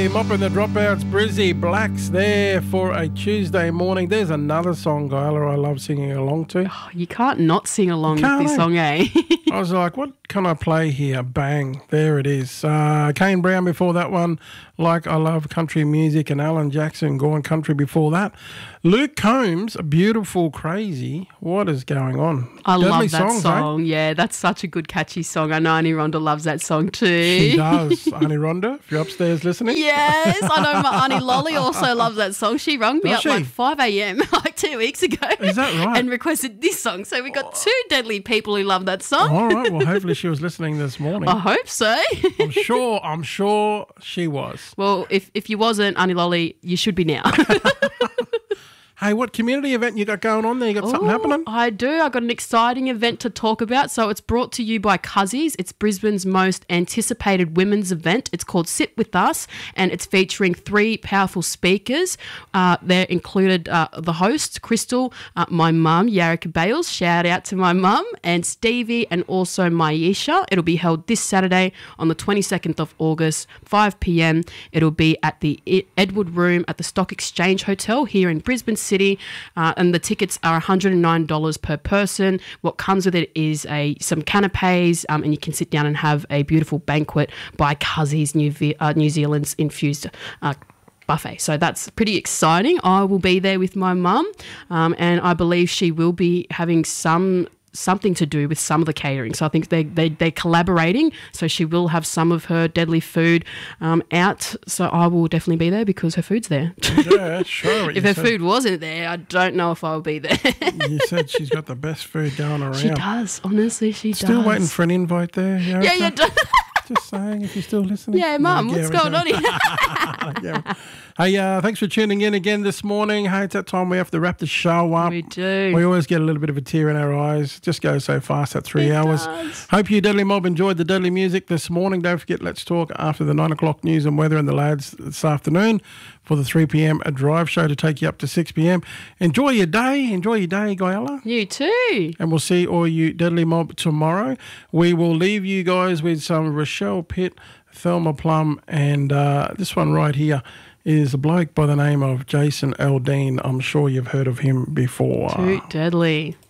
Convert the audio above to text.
Deadly, mopping the dropouts, Brizzy Blacks there for a Tuesday morning. There's another song, Gyla, I love singing along to. Oh, you can't not sing along with this song, eh? I was like, what can I play here? Bang, there it is. Kane Brown before that one, Like I Love Country Music, and Alan Jackson, Gone Country before that. Luke Combs, Beautiful Crazy. What is going on? I Deadly love that songs, song. Eh? Yeah, that's such a good, catchy song. I know Annie Rhonda loves that song too. She does. Auntie Rhonda, if you're upstairs listening. Yes, I know my Auntie Lolly also loves that song. She rung me Does up she? like 5 a.m. like 2 weeks ago. Is that right? And requested this song. So we got two deadly people who love that song. All right. Well, hopefully she was listening this morning. I hope so. I'm sure she was. Well, if you wasn't, Auntie Lolly, you should be now. Hey, what community event you got going on there? You got something happening? I do. I got an exciting event to talk about. So it's brought to you by Cuzzies. It's Brisbane's most anticipated women's event. It's called Sit With Us, and it's featuring 3 powerful speakers. They're included the host, Crystal, my mum, Yarika Bales. Shout out to my mum, and Stevie, and also Maisha. It'll be held this Saturday on the 22nd of August, 5 p.m. It'll be at the Edward Room at the Stock Exchange Hotel here in Brisbane City, and the tickets are $109 per person. What comes with it is some canapes, and you can sit down and have a beautiful banquet by Cuzzies, New Zealand's infused buffet. So that's pretty exciting. I will be there with my mum, and I believe she will be having something to do with some of the catering. So I think they're collaborating. So she will have some of her deadly food out. So I will definitely be there because her food's there. Yeah, sure. If her food wasn't there, I don't know if I'll be there. You said she's got the best food going around. She does. Honestly, she does. Still waiting for an invite there. Yeah. Just saying, if you're still listening. Yeah, Mum, what's going on here? Yeah. Hey, thanks for tuning in again this morning. Hey, it's that time we have to wrap the show up. We do. We always get a little bit of a tear in our eyes. Just goes so fast, that 3 hours. Does. Hope you, Deadly Mob, enjoyed the Deadly music this morning. Don't forget, let's talk after the 9 o'clock news and weather and the lads this afternoon for the 3 p.m. drive show to take you up to 6 p.m. Enjoy your day, Gyla. You too. And we'll see all you Deadly Mob tomorrow. We will leave you guys with some Rochelle Pitt, Thelma Plum, and this one right here is a bloke by the name of Jason Aldean. I'm sure you've heard of him before. Too deadly.